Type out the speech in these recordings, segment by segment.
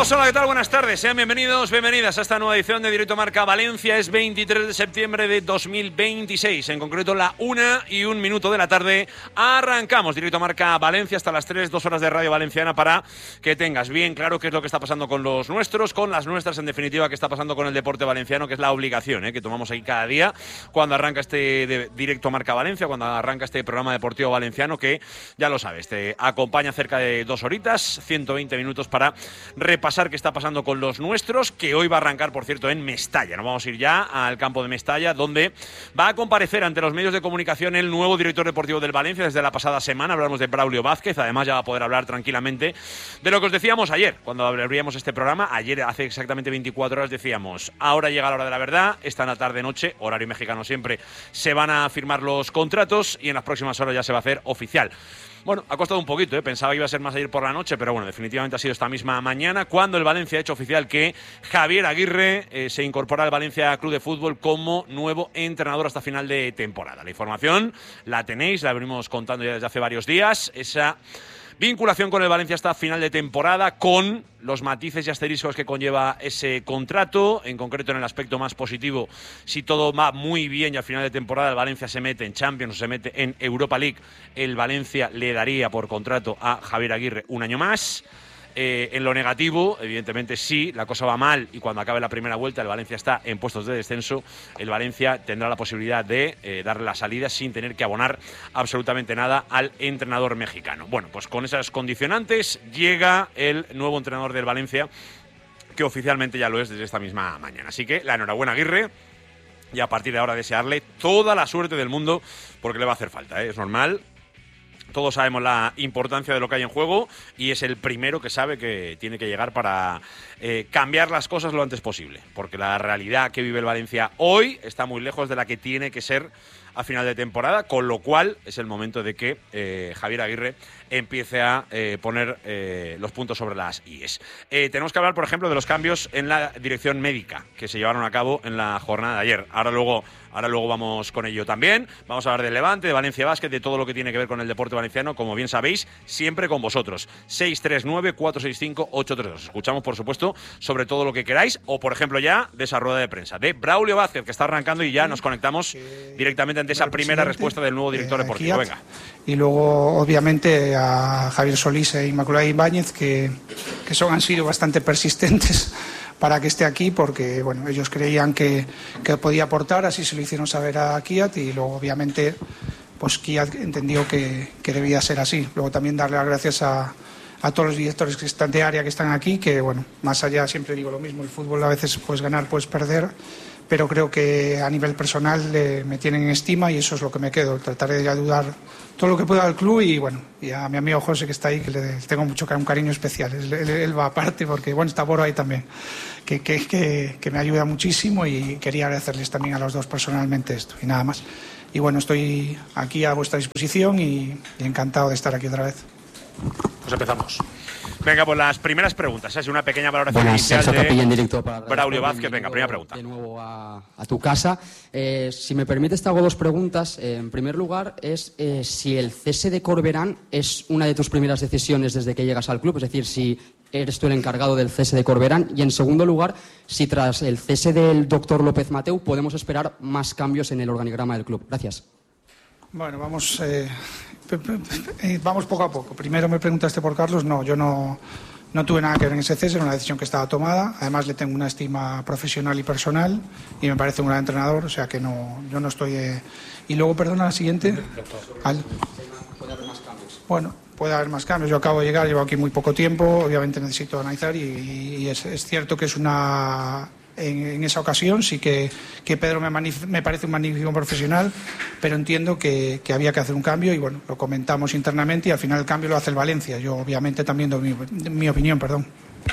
Saludos, hola, ¿qué tal? Buenas tardes, sean bienvenidos, bienvenidas a esta nueva edición de Directo Marca Valencia. Es 23 de septiembre de 2026, en concreto la 1:01 de la tarde. Arrancamos Directo Marca Valencia hasta las 3, 2 horas de radio valenciana para que tengas bien claro qué es lo que está pasando con los nuestros, con las nuestras, en definitiva, qué está pasando con el deporte valenciano, que es la obligación que tomamos ahí cada día cuando arranca este Directo Marca Valencia, cuando arranca este programa deportivo valenciano, que ya lo sabes, te acompaña cerca de 2 horitas, 120 minutos para repasar qué está pasando con los nuestros, que hoy va a arrancar, por cierto, en Mestalla. Nos vamos a ir ya al campo de Mestalla, donde va a comparecer ante los medios de comunicación el nuevo director deportivo del Valencia. Desde la pasada semana hablamos de Braulio Vázquez, además ya va a poder hablar tranquilamente de lo que os decíamos ayer, cuando abríamos este programa. Ayer, hace exactamente 24 horas, decíamos, ahora llega la hora de la verdad, esta tarde-noche, horario mexicano siempre, se van a firmar los contratos y en las próximas horas ya se va a hacer oficial. Bueno, ha costado un poquito, pensaba que iba a ser más ayer por la noche, pero bueno, definitivamente ha sido esta misma mañana cuando el Valencia ha hecho oficial que Javier Aguirre se incorpora al Valencia Club de Fútbol como nuevo entrenador hasta final de temporada. La información la tenéis, la venimos contando ya desde hace varios días, esa vinculación con el Valencia hasta final de temporada, con los matices y asteriscos que conlleva ese contrato, en concreto en el aspecto más positivo. Si todo va muy bien y al final de temporada el Valencia se mete en Champions o se mete en Europa League, el Valencia le daría por contrato a Javier Aguirre un año más. En lo negativo, evidentemente, sí, la cosa va mal y cuando acabe la primera vuelta el Valencia está en puestos de descenso, el Valencia tendrá la posibilidad de darle la salida sin tener que abonar absolutamente nada al entrenador mexicano. Bueno, pues con esas condicionantes llega el nuevo entrenador del Valencia, que oficialmente ya lo es desde esta misma mañana. Así que la enhorabuena, Aguirre, y a partir de ahora desearle toda la suerte del mundo, porque le va a hacer falta, es normal. Todos sabemos la importancia de lo que hay en juego y es el primero que sabe que tiene que llegar para cambiar las cosas lo antes posible, porque la realidad que vive el Valencia hoy está muy lejos de la que tiene que ser a final de temporada, con lo cual es el momento de que Javier Aguirre empiece a poner los puntos sobre las IES. Tenemos que hablar, por ejemplo, de los cambios en la dirección médica que se llevaron a cabo en la jornada de ayer. Ahora luego vamos con ello también. Vamos a hablar del Levante, de Valencia Basket, de todo lo que tiene que ver con el deporte valenciano, como bien sabéis, siempre con vosotros. 639-465-832. Escuchamos, por supuesto, sobre todo lo que queráis, o por ejemplo ya de esa rueda de prensa de Braulio Vázquez, que está arrancando, y ya nos conectamos directamente ante esa primera respuesta del nuevo director deportivo. Venga. Y luego, obviamente, a Javier Solís e Inmaculada Ibáñez, que han sido bastante persistentes para que esté aquí, porque bueno, ellos creían que podía aportar, así se lo hicieron saber a Kiat, y luego obviamente pues Kiat entendió que debía ser así. Luego también darle las gracias a todos los directores que están de área que están aquí, que bueno, más allá, siempre digo lo mismo, el fútbol a veces puedes ganar, puedes perder, pero creo que a nivel personal me tienen en estima y eso es lo que me quedo. Trataré de ayudar todo lo que pueda al club y bueno, y a mi amigo José, que está ahí, que le tengo un cariño especial. Él va aparte porque bueno, está Boro ahí también, que me ayuda muchísimo, y quería agradecerles también a los dos personalmente esto y nada más. Y bueno, estoy aquí a vuestra disposición y encantado de estar aquí otra vez. Pues empezamos. Venga, pues las primeras preguntas. Es una pequeña valoración inicial de Braulio Vázquez. Venga, primera pregunta. De nuevo a tu casa. Si me permites, te hago dos preguntas. En primer lugar, es si el cese de Corberán es una de tus primeras decisiones desde que llegas al club, es decir, si eres tú el encargado del cese de Corberán. Y en segundo lugar, si tras el cese del doctor López Mateu podemos esperar más cambios en el organigrama del club. Gracias. Bueno, vamos poco a poco. Primero me preguntaste por Carlos. No, yo no tuve nada que ver en ese cese, era una decisión que estaba tomada. Además, le tengo una estima profesional y personal y me parece un gran entrenador, o sea que yo no estoy... Y luego, perdona, la siguiente. ¿Puede haber más cambios? Bueno, puede haber más cambios. Yo acabo de llegar, llevo aquí muy poco tiempo, obviamente necesito analizar y es cierto que es una... En esa ocasión sí que Pedro me parece un magnífico profesional, pero entiendo que había que hacer un cambio y bueno, lo comentamos internamente y al final el cambio lo hace el Valencia. Yo obviamente también doy mi opinión, perdón.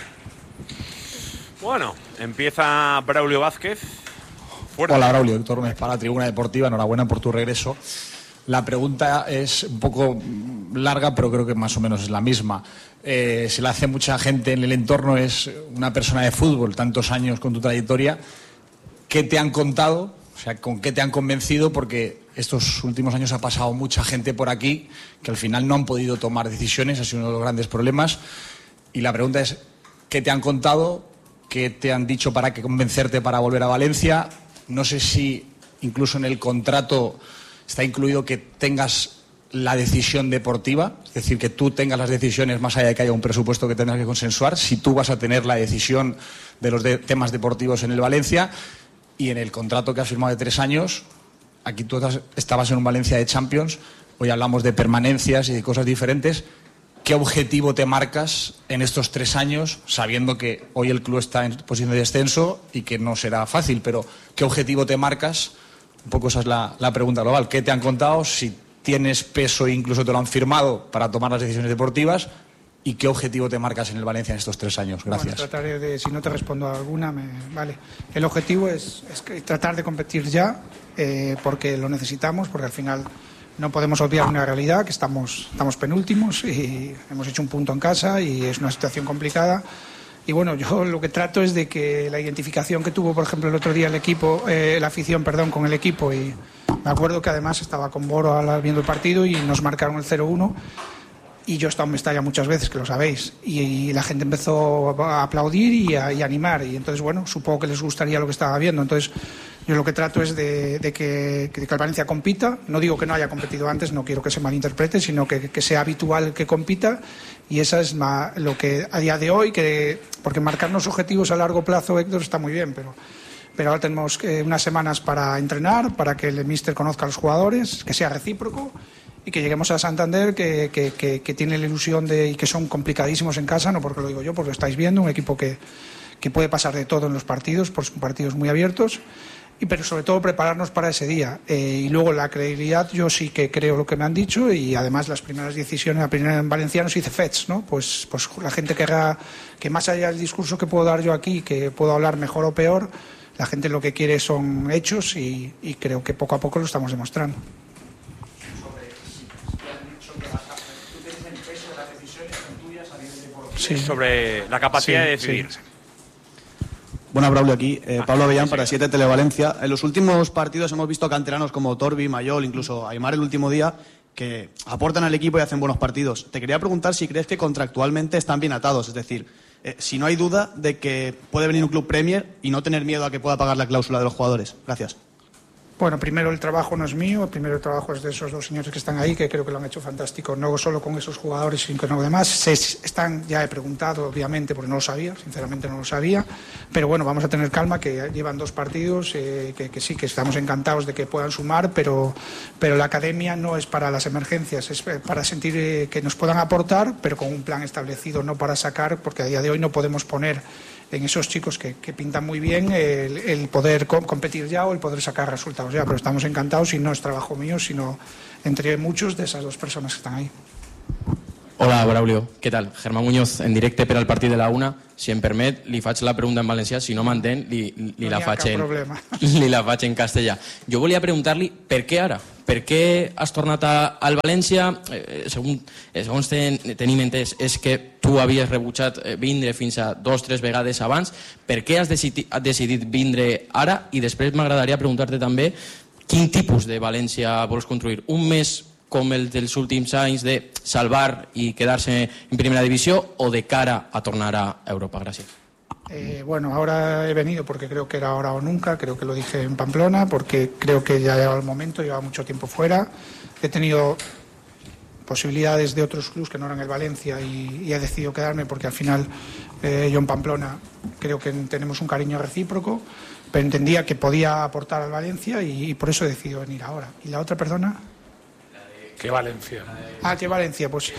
Bueno, empieza Braulio Vázquez. Fuerte. Hola Braulio, Héctor Gómez para la Tribuna Deportiva, enhorabuena por tu regreso. La pregunta es un poco larga, pero creo que más o menos es la misma. Se la hace mucha gente en el entorno, es una persona de fútbol, tantos años con tu trayectoria. ¿Qué te han contado? O sea, ¿con qué te han convencido? Porque estos últimos años ha pasado mucha gente por aquí que al final no han podido tomar decisiones, ha sido uno de los grandes problemas. Y la pregunta es, ¿Qué te han contado? ¿Qué te han dicho para convencerte para volver a Valencia? No sé si incluso en el contrato está incluido que tengas la decisión deportiva, es decir, que tú tengas las decisiones más allá de que haya un presupuesto que tengas que consensuar, si tú vas a tener la decisión de los temas deportivos en el Valencia. Y en el contrato que has firmado de 3 años, aquí tú estabas en un Valencia de Champions, hoy hablamos de permanencias y de cosas diferentes. ¿Qué objetivo te marcas en estos 3 años, sabiendo que hoy el club está en posición de descenso y que no será fácil, pero qué objetivo te marcas? Un poco esa es la pregunta global. ¿Qué te han contado? Si tienes peso e incluso te lo han firmado para tomar las decisiones deportivas. ¿Y qué objetivo te marcas en el Valencia en estos 3 años? Gracias. Bueno, trataré de, si no te respondo a alguna, vale. El objetivo es tratar de competir ya, porque lo necesitamos, porque al final no podemos obviar una realidad, que estamos penúltimos y hemos hecho un punto en casa y es una situación complicada. Y bueno, yo lo que trato es de que la identificación que tuvo, por ejemplo, el otro día el equipo, la afición, con el equipo, y me acuerdo que además estaba con Boro viendo el partido y nos marcaron el 0-1. Y yo he estado en Mestalla muchas veces, que lo sabéis, y la gente empezó a aplaudir y a animar, y entonces, bueno, supongo que les gustaría lo que estaba viendo. Entonces, yo lo que trato es de que el Valencia compita. No digo que no haya competido antes, no quiero que se malinterprete, sino que sea habitual que compita, y esa es lo que a día de hoy, porque marcarnos objetivos a largo plazo, Héctor, está muy bien, pero ahora tenemos unas semanas para entrenar, para que el míster conozca a los jugadores, que sea recíproco, y que lleguemos a Santander, que tiene la ilusión y que son complicadísimos en casa, no porque lo digo yo, porque lo estáis viendo, un equipo que puede pasar de todo en los partidos, porque son partidos muy abiertos, pero sobre todo prepararnos para ese día. Y luego la credibilidad, yo sí que creo lo que me han dicho, y además las primeras decisiones, la primera en valenciano se dice fets, ¿no? Pues la gente que más allá del discurso que puedo dar yo aquí, que puedo hablar mejor o peor, la gente lo que quiere son hechos, y creo que poco a poco lo estamos demostrando. Sí. Sobre la capacidad de decidir. Sí. Bueno, Braulio aquí. Pablo Avellán para 7 Televalencia. En los últimos partidos hemos visto canteranos como Torbi, Mayol, incluso Aimar el último día, que aportan al equipo y hacen buenos partidos. Te quería preguntar si crees que contractualmente están bien atados. Es decir, si no hay duda de que puede venir un club Premier y no tener miedo a que pueda pagar la cláusula de los jugadores. Gracias. Bueno, primero el trabajo no es mío, primero el trabajo es de esos 2 señores que están ahí, que creo que lo han hecho fantástico, no solo con esos jugadores, sino con los demás. Ya he preguntado, obviamente, porque no lo sabía, sinceramente no lo sabía, pero bueno, vamos a tener calma, que llevan 2 partidos, que sí, que estamos encantados de que puedan sumar, pero la academia no es para las emergencias, es para sentir que nos puedan aportar, pero con un plan establecido, no para sacar, porque a día de hoy no podemos poner en esos chicos que pintan muy bien el poder competir ya o el poder sacar resultados ya, pero estamos encantados y no es trabajo mío, sino entre muchos de esas 2 personas que están ahí. Hola, Braulio. Què tal? Germán Muñoz, en directe per al partit de la una. Si em permet, li faig la pregunta en valencià. Si no m'entén, li la faig en castellà. Jo volia preguntar-li per què ara? Per què has tornat al València? Segons tenim entès, és que tu havies rebutjat vindre fins a 2 o 3 vegades abans. Per què has decidit vindre ara? I després m'agradaria preguntar-te també quin tipus de València vols construir. Un més com el dels últims anys de salvar y quedarse en primera división o de cara a tornar a Europa? Gracias. Bueno, ahora he venido porque creo que era ahora o nunca, creo que lo dije en Pamplona, porque creo que ya llegaba el momento, llevaba mucho tiempo fuera. He tenido posibilidades de otros clubes que no eran el Valencia y he decidido quedarme porque al final yo en Pamplona creo que tenemos un cariño recíproco, pero entendía que podía aportar al Valencia y por eso he decidido venir ahora. ¿Y la otra, perdona? ¿Qué Valencia? ¿Qué Valencia? Pues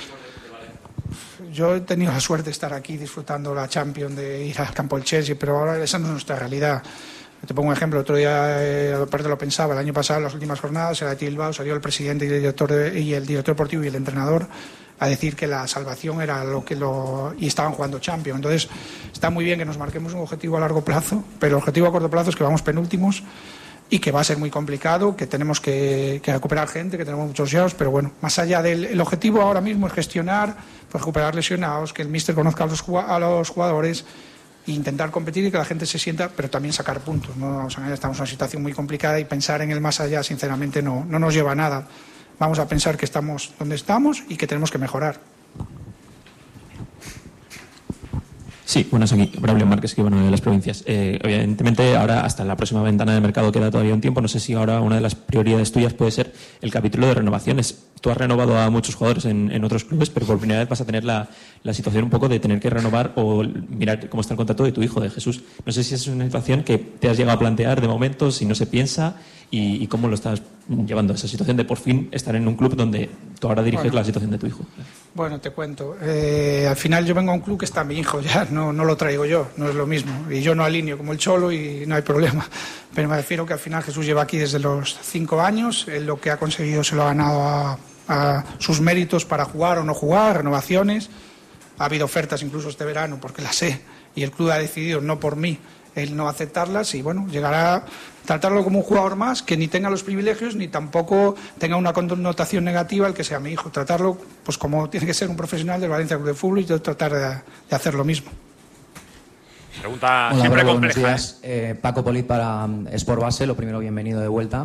yo he tenido la suerte de estar aquí disfrutando la Champions, de ir al campo del Chelsea, pero ahora esa no es nuestra realidad. Te pongo un ejemplo, otro día, aparte lo pensaba, el año pasado, en las últimas jornadas, en la Bilbao salió el presidente y el director deportivo y el entrenador a decir que la salvación era y estaban jugando Champions. Entonces, está muy bien que nos marquemos un objetivo a largo plazo, pero el objetivo a corto plazo es que vamos penúltimos y que va a ser muy complicado, que tenemos que recuperar gente, que tenemos muchos lesionados, pero bueno, más allá del objetivo ahora mismo es gestionar, pues recuperar lesionados, que el míster conozca a los jugadores e intentar competir y que la gente se sienta, pero también sacar puntos, ¿no? Vamos a ver, estamos en una situación muy complicada y pensar en el más allá, sinceramente, no nos lleva a nada. Vamos a pensar que estamos donde estamos y que tenemos que mejorar. Sí, bueno, es aquí Braulio Márquez, que bueno, de las provincias. Evidentemente, ahora hasta la próxima ventana de mercado queda todavía un tiempo. No sé si ahora una de las prioridades tuyas puede ser el capítulo de renovaciones. Tú has renovado a muchos jugadores en otros clubes, pero por primera vez vas a tener la situación un poco de tener que renovar o mirar cómo está el contrato de tu hijo, de Jesús. No sé si es una situación que te has llegado a plantear de momento, si no se piensa, y cómo lo estás llevando, esa situación de por fin estar en un club donde tú ahora diriges la situación de tu hijo. Bueno, te cuento. Al final yo vengo a un club que está mi hijo, ya no lo traigo yo, no es lo mismo. Y yo no alineo como el Cholo y no hay problema. Pero me refiero que al final Jesús lleva aquí desde los 5 años. Él lo que ha conseguido se lo ha ganado a sus méritos para jugar o no jugar, renovaciones. Ha habido ofertas incluso este verano, porque las sé, y el club ha decidido, no por mí, el no aceptarlas, y bueno, llegará a tratarlo como un jugador más, que ni tenga los privilegios ni tampoco tenga una connotación negativa el que sea mi hijo, tratarlo pues como tiene que ser un profesional del Valencia Club de Fútbol, y yo tratar de hacer lo mismo. Pregunta Hola, siempre Bravo, compleja. buenos días. Paco Polit para Sport Base. Lo primero, bienvenido de vuelta.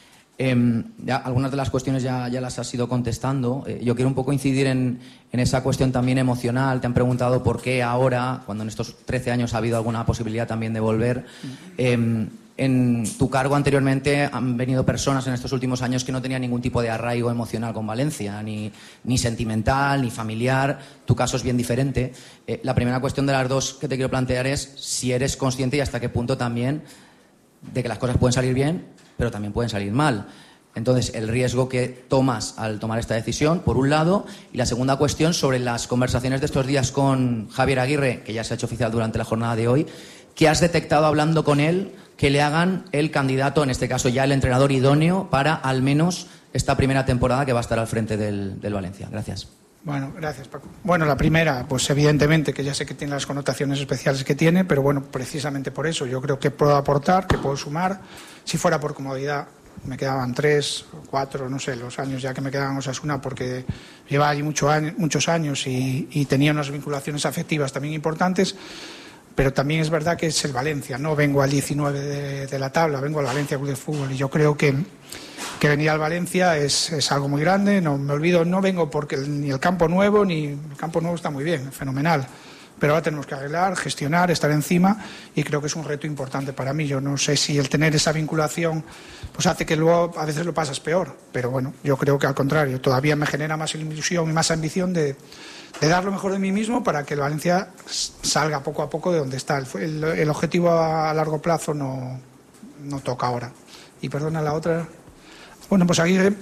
Ya, algunas de las cuestiones ya las has ido contestando. Yo quiero un poco incidir en esa cuestión también emocional. Te han preguntado por qué ahora, cuando en estos 13 años ha habido alguna posibilidad también de volver. En tu cargo anteriormente han venido personas en estos últimos años que no tenían ningún tipo de arraigo emocional con Valencia, ni sentimental, ni familiar. Tu caso es bien diferente. La primera cuestión de las dos que te quiero plantear es si eres consciente y hasta qué punto también de que las cosas pueden salir bien, pero también pueden salir mal. Entonces, el riesgo que tomas al tomar esta decisión, por un lado, y la segunda cuestión sobre las conversaciones de estos días con Javier Aguirre, que ya se ha hecho oficial durante la jornada de hoy, ¿qué has detectado hablando con él que le hagan el candidato, en este caso ya el entrenador idóneo, para al menos esta primera temporada que va a estar al frente del Valencia? Gracias. Bueno, gracias, Paco. Bueno, la primera, pues evidentemente que ya sé que tiene las connotaciones especiales que tiene, pero bueno, precisamente por eso yo creo que puedo aportar, que puedo sumar. Si fuera por comodidad, me quedaban 3 o 4, no sé, los años ya que me quedaban Osasuna, porque llevaba allí muchos años y tenía unas vinculaciones afectivas también importantes, pero también es verdad que es el Valencia, no vengo al 19 de la tabla, vengo al Valencia Club de Fútbol, y yo creo que venir al Valencia es algo muy grande. No me olvido, no vengo porque ni el campo nuevo, ni el campo nuevo está muy bien, fenomenal, pero ahora tenemos que arreglar, gestionar, estar encima, y creo que es un reto importante para mí. Yo no sé si el tener esa vinculación pues hace que luego a veces lo pasas peor, pero bueno, yo creo que al contrario, todavía me genera más ilusión y más ambición de dar lo mejor de mí mismo para que el Valencia salga poco a poco de donde está. El objetivo a largo plazo no toca ahora. Y perdona, la otra. Bueno, pues Aguirre,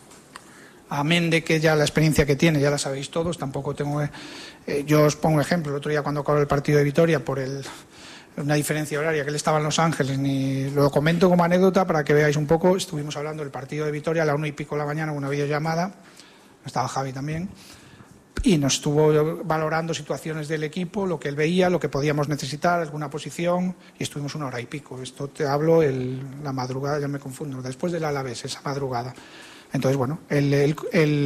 amén de que ya la experiencia que tiene, ya la sabéis todos, tampoco tengo... yo os pongo un ejemplo, el otro día cuando acabó el partido de Vitoria, por una diferencia horaria, que él estaba en Los Ángeles, ni lo comento como anécdota para que veáis un poco, estuvimos hablando del partido de Vitoria a la 1:00 de la mañana, una videollamada, estaba Javi también, y nos estuvo valorando situaciones del equipo, lo que él veía, lo que podíamos necesitar, alguna posición, y estuvimos 1:30. Esto te hablo la madrugada, ya me confundo, después del Alavés, esa madrugada. Entonces, bueno, él